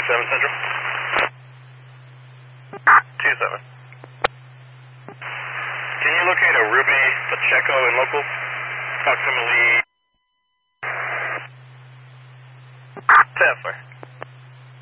27 Central. 27. Can you locate a Ruby Pacheco in local? Approximately... Tesla.